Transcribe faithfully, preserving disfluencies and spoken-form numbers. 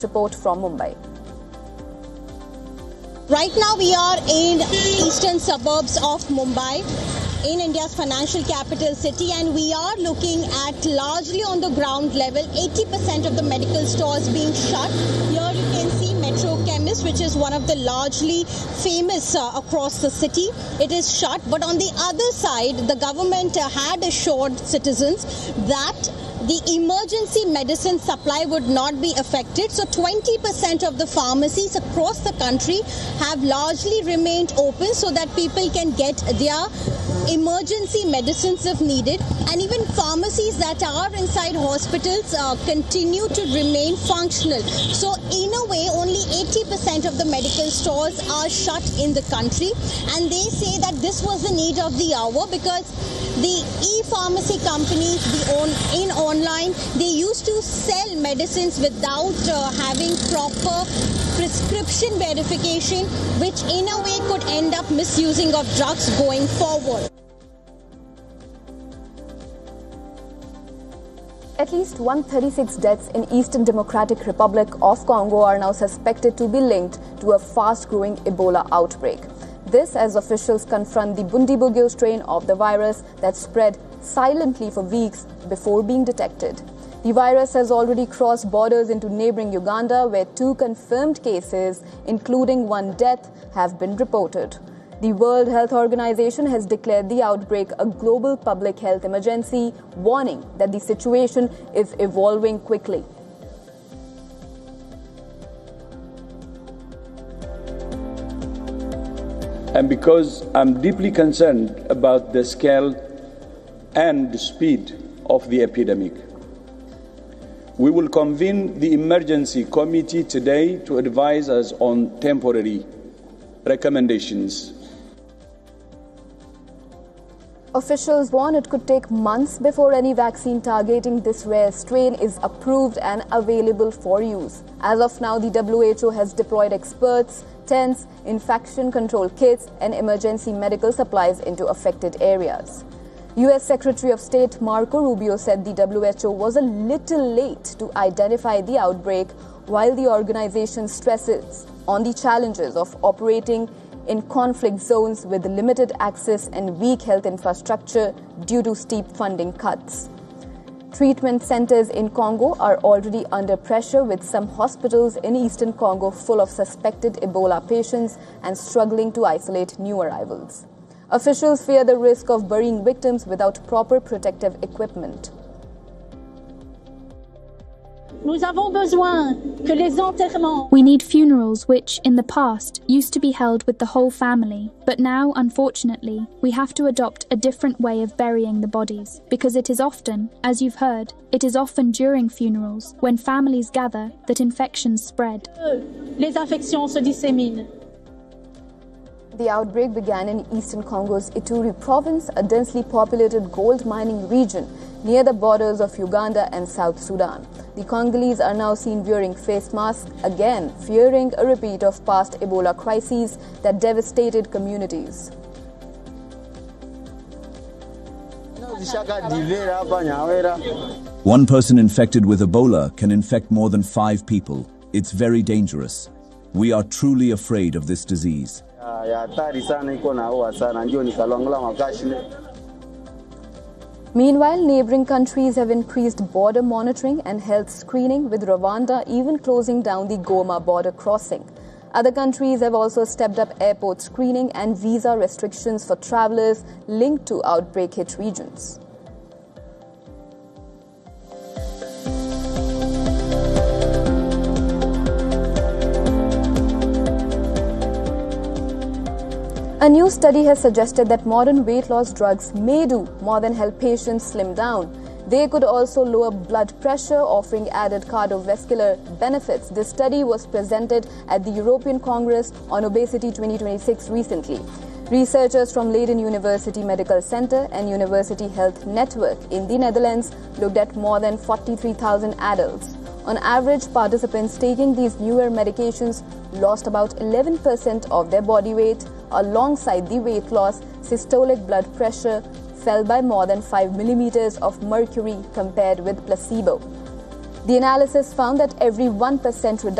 Report from Mumbai. Right now we are in eastern suburbs of Mumbai, in India's financial capital city, and we are looking at largely on the ground level, eighty percent of the medical stores being shut. Here you can see Metro Chemist, which is one of the largely famous uh, across the city. It is shut, but on the other side, the government uh, had assured citizens that the emergency medicine supply would not be affected. So twenty percent of the pharmacies across the country have largely remained open so that people can get their emergency medicines if needed. And even pharmacies that are inside hospitals uh, continue to remain functional. So in a way, only eighty percent of the medical stores are shut in the country. And they say that this was the need of the hour, because the e-pharmacy companies, the on, in online, they used to sell medicines without uh, having proper prescription verification, which in a way could end up misusing of drugs going forward. At least one hundred thirty-six deaths in Eastern Democratic Republic of Congo are now suspected to be linked to a fast-growing Ebola outbreak. This as officials confront the Bundibugyo strain of the virus that spread silently for weeks before being detected. The virus has already crossed borders into neighboring Uganda, where two confirmed cases, including one death, have been reported. The World Health Organization has declared the outbreak a global public health emergency, warning that the situation is evolving quickly. And because I'm deeply concerned about the scale and the speed of the epidemic, we will convene the emergency committee today to advise us on temporary recommendations. Officials warn it could take months before any vaccine targeting this rare strain is approved and available for use. As of now, the W H O has deployed experts, tents, infection control kits, and emergency medical supplies into affected areas. U S Secretary of State Marco Rubio said the W H O was a little late to identify the outbreak, while the organization stresses on the challenges of operating in conflict zones with limited access and weak health infrastructure due to steep funding cuts. Treatment centers in Congo are already under pressure, with some hospitals in eastern Congo full of suspected Ebola patients and struggling to isolate new arrivals. Officials fear the risk of burying victims without proper protective equipment. We need funerals which, in the past, used to be held with the whole family, but now, unfortunately, we have to adopt a different way of burying the bodies, because it is often, as you've heard, it is often during funerals, when families gather, that infections spread. Les infections se disséminent. The outbreak began in eastern Congo's Ituri province, a densely populated gold mining region near the borders of Uganda and South Sudan. The Congolese are now seen wearing face masks, again fearing a repeat of past Ebola crises that devastated communities. One person infected with Ebola can infect more than five people. It's very dangerous. We are truly afraid of this disease. Meanwhile, neighboring countries have increased border monitoring and health screening, with Rwanda even closing down the Goma border crossing. Other countries have also stepped up airport screening and visa restrictions for travelers linked to outbreak-hit regions. A new study has suggested that modern weight loss drugs may do more than help patients slim down. They could also lower blood pressure, offering added cardiovascular benefits. This study was presented at the European Congress on Obesity twenty twenty-six recently. Researchers from Leiden University Medical Center and University Health Network in the Netherlands looked at more than forty-three thousand adults. On average, participants taking these newer medications lost about eleven percent of their body weight. Alongside the weight loss, systolic blood pressure fell by more than five millimeters of mercury compared with placebo. The analysis found that every one percent reduction